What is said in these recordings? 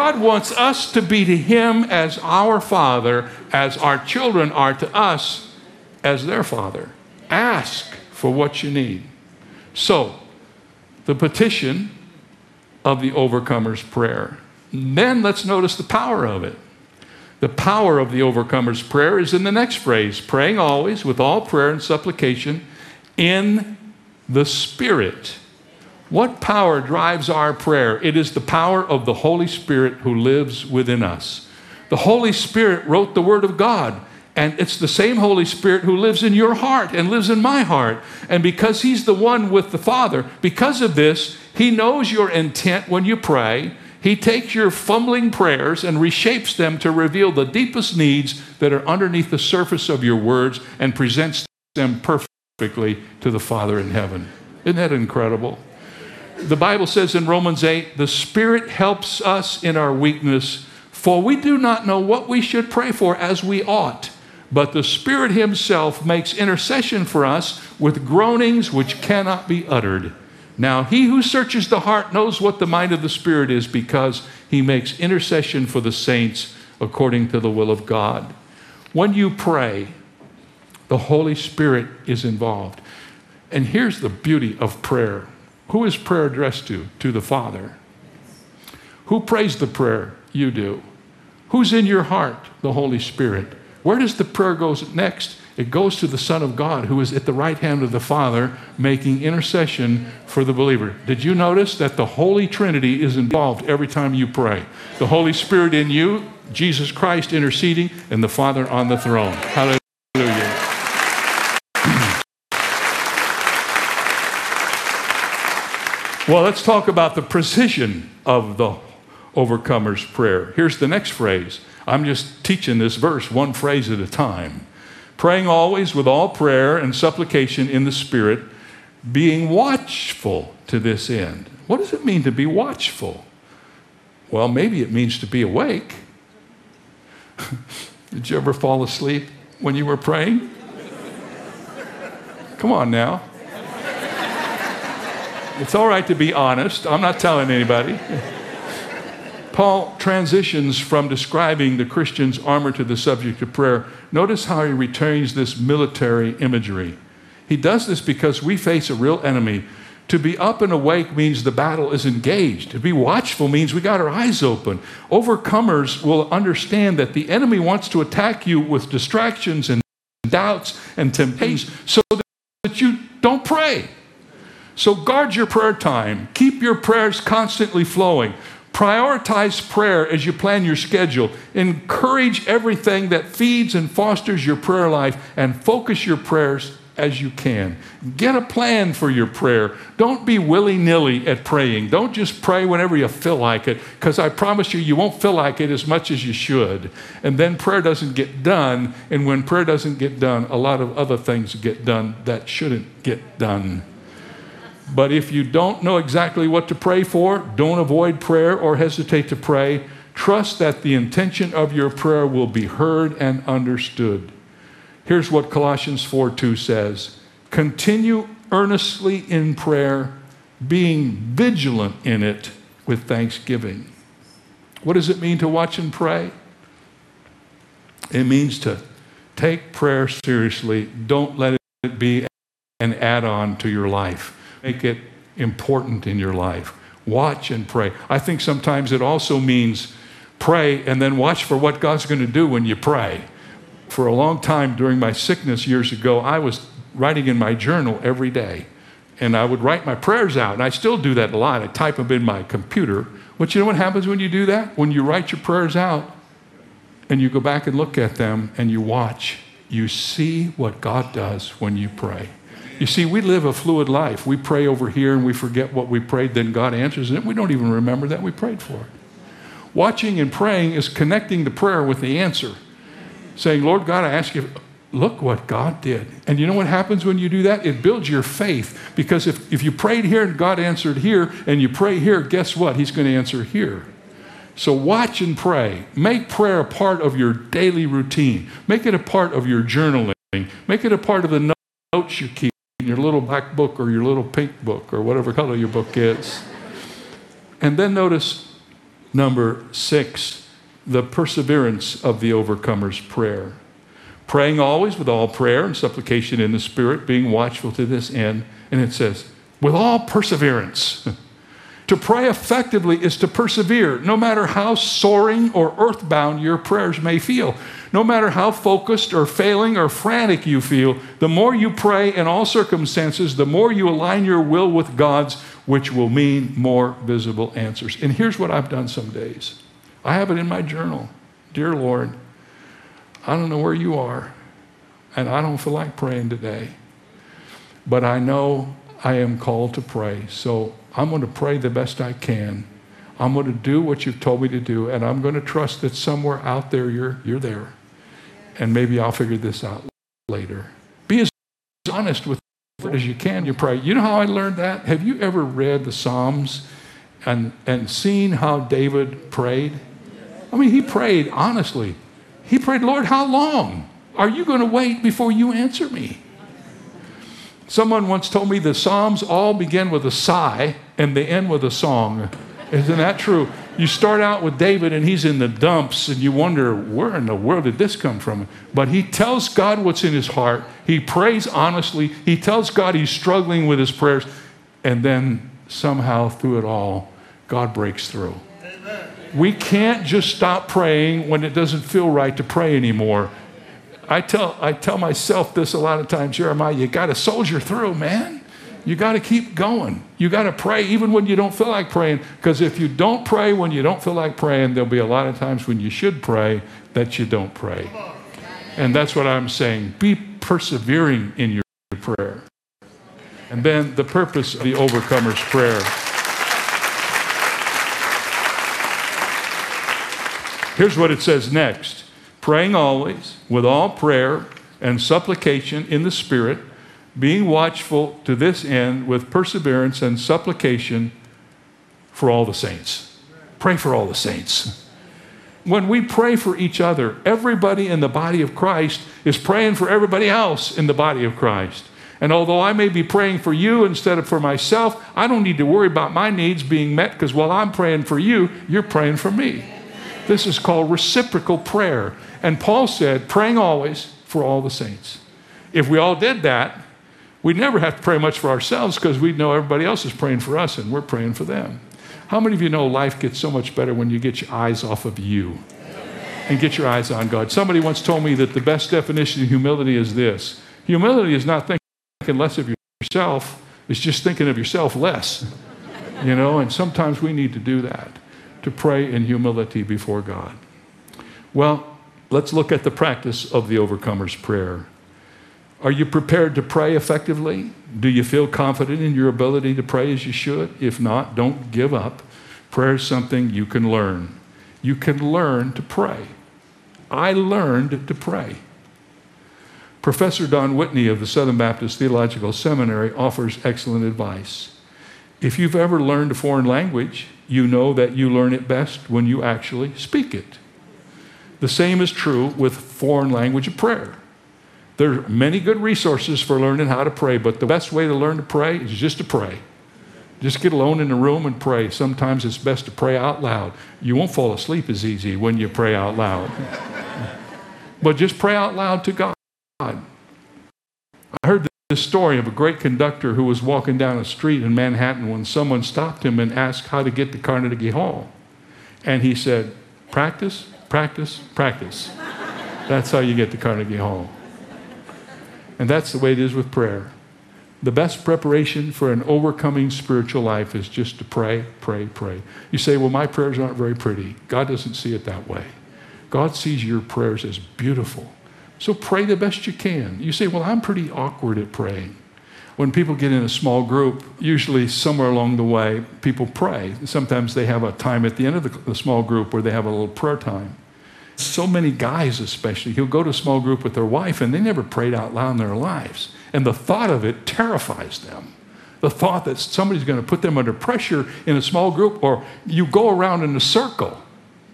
God wants us to be to him as our Father, as our children are to us as their Father. Ask for what you need. So, the petition of the overcomer's prayer. Then let's notice the power of it. The power of the overcomer's prayer is in the next phrase, praying always with all prayer and supplication in the Spirit. What power drives our prayer? It is the power of the Holy Spirit who lives within us. The Holy Spirit wrote the Word of God, and it's the same Holy Spirit who lives in your heart and lives in my heart. And because he's the one with the Father, because of this, he knows your intent when you pray. He takes your fumbling prayers and reshapes them to reveal the deepest needs that are underneath the surface of your words and presents them perfectly to the Father in heaven. Isn't that incredible? The Bible says in Romans 8, the Spirit helps us in our weakness, for we do not know what we should pray for as we ought. But the Spirit himself makes intercession for us with groanings which cannot be uttered. Now, he who searches the heart knows what the mind of the Spirit is, because he makes intercession for the saints according to the will of God. When you pray, the Holy Spirit is involved. And here's the beauty of prayer. Who is prayer addressed to? To the Father. Who prays the prayer? You do. Who's in your heart? The Holy Spirit. Where does the prayer go next? It goes to the Son of God, who is at the right hand of the Father, making intercession for the believer. Did you notice that the Holy Trinity is involved every time you pray? The Holy Spirit in you, Jesus Christ interceding, and the Father on the throne. Hallelujah. Well, let's talk about the precision of the overcomer's prayer. Here's the next phrase. I'm just teaching this verse one phrase at a time. Praying always with all prayer and supplication in the Spirit, being watchful to this end. What does it mean to be watchful? Well, maybe it means to be awake. Did you ever fall asleep when you were praying? Come on now. It's all right to be honest. I'm not telling anybody. Paul transitions from describing the Christian's armor to the subject of prayer. Notice how he retains this military imagery. He does this because we face a real enemy. To be up and awake means the battle is engaged. To be watchful means we got our eyes open. Overcomers will understand that the enemy wants to attack you with distractions and doubts and temptations so that you don't pray. So guard your prayer time. Keep your prayers constantly flowing. Prioritize prayer as you plan your schedule. Encourage everything that feeds and fosters your prayer life, and focus your prayers as you can. Get a plan for your prayer. Don't be willy-nilly at praying. Don't just pray whenever you feel like it, because I promise you won't feel like it as much as you should. And then prayer doesn't get done, and when prayer doesn't get done, a lot of other things get done that shouldn't get done. But if you don't know exactly what to pray for, don't avoid prayer or hesitate to pray. Trust that the intention of your prayer will be heard and understood. Here's what Colossians 4:2 says. Continue earnestly in prayer, being vigilant in it with thanksgiving. What does it mean to watch and pray? It means to take prayer seriously. Don't let it be an add-on to your life. Make it important in your life. Watch and pray. I think sometimes it also means pray and then watch for what God's going to do when you pray. For a long time during my sickness years ago, I was writing in my journal every day. And I would write my prayers out. And I still do that a lot. I type them in my computer. But you know what happens when you do that? When you write your prayers out and you go back and look at them and you watch, you see what God does when you pray. You see, we live a fluid life. We pray over here and we forget what we prayed, then God answers it. We don't even remember that we prayed for it. Watching and praying is connecting the prayer with the answer. Saying, Lord God, I ask you, look what God did. And you know what happens when you do that? It builds your faith. Because if you prayed here and God answered here, and you pray here, guess what? He's going to answer here. So watch and pray. Make prayer a part of your daily routine. Make it a part of your journaling. Make it a part of the notes you keep in your little black book or your little pink book or whatever color your book is. And then notice, Number 6, the perseverance of the overcomer's prayer. Praying always with all prayer and supplication in the Spirit, being watchful to this end. And it says, with all perseverance. To pray effectively is to persevere, no matter how soaring or earthbound your prayers may feel. No matter how focused or failing or frantic you feel, the more you pray in all circumstances, the more you align your will with God's, which will mean more visible answers. And here's what I've done some days. I have it in my journal. Dear Lord, I don't know where you are, and I don't feel like praying today, but I know I am called to pray. So I'm going to pray the best I can. I'm going to do what you've told me to do, and I'm going to trust that somewhere out there you're there. And maybe I'll figure this out later. Be as honest with it as you can. You pray. You know how I learned that? Have you ever read the Psalms and seen how David prayed? I mean, he prayed honestly. He prayed, Lord, how long are you going to wait before you answer me? Someone once told me the Psalms all begin with a sigh and they end with a song. Isn't that true? You start out with David and he's in the dumps and you wonder, where in the world did this come from? But he tells God what's in his heart. He prays honestly. He tells God he's struggling with his prayers. And then somehow through it all, God breaks through. We can't just stop praying when it doesn't feel right to pray anymore. I tell myself this a lot of times, Jeremiah, you got to soldier through, man. You got to keep going. You got to pray even when you don't feel like praying, because if you don't pray when you don't feel like praying, there'll be a lot of times when you should pray that you don't pray. And that's what I'm saying. Be persevering in your prayer. And then the purpose of the overcomer's prayer. Here's what it says next. Praying always with all prayer and supplication in the Spirit, being watchful to this end with perseverance and supplication for all the saints. Pray for all the saints. When we pray for each other, everybody in the body of Christ is praying for everybody else in the body of Christ. And although I may be praying for you instead of for myself, I don't need to worry about my needs being met, because while I'm praying for you, you're praying for me. This is called reciprocal prayer. And Paul said, praying always for all the saints. If we all did that, we'd never have to pray much for ourselves, because we'd know everybody else is praying for us and we're praying for them. How many of you know life gets so much better when you get your eyes off of you and get your eyes on God? Somebody once told me that the best definition of humility is this. Humility is not thinking less of yourself. It's just thinking of yourself less. You know, and sometimes we need to do that, to pray in humility before God. Well, let's look at the practice of the overcomer's prayer. Are you prepared to pray effectively? Do you feel confident in your ability to pray as you should? If not, don't give up. Prayer is something you can learn. You can learn to pray. I learned to pray. Professor Don Whitney of the Southern Baptist Theological Seminary offers excellent advice. If you've ever learned a foreign language, you know that you learn it best when you actually speak it. The same is true with foreign language of prayer. There are many good resources for learning how to pray, but the best way to learn to pray is just to pray. Just get alone in a room and pray. Sometimes it's best to pray out loud. You won't fall asleep as easy when you pray out loud. But just pray out loud to God. I heard this story of a great conductor who was walking down a street in Manhattan when someone stopped him and asked how to get to Carnegie Hall. And he said, practice, practice, practice. That's how you get to Carnegie Hall. And that's the way it is with prayer. The best preparation for an overcoming spiritual life is just to pray, pray, pray. You say, well, my prayers aren't very pretty. God doesn't see it that way. God sees your prayers as beautiful. So pray the best you can. You say, well, I'm pretty awkward at praying. When people get in a small group, usually somewhere along the way, people pray. Sometimes they have a time at the end of the small group where they have a little prayer time. So many guys especially, who'll go to a small group with their wife and they never prayed out loud in their lives. And the thought of it terrifies them. The thought that somebody's going to put them under pressure in a small group, or you go around in a circle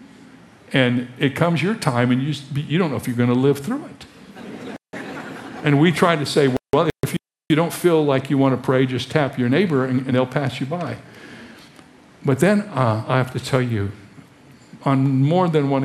and it comes your time and you don't know if you're going to live through it. And we try to say, well, if you don't feel like you want to pray, just tap your neighbor and they'll pass you by. But then I have to tell you, on more than one